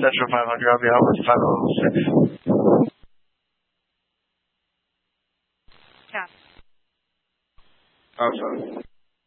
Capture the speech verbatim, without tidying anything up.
Central five hundred. I'll be out with five oh six. Yeah. Awesome.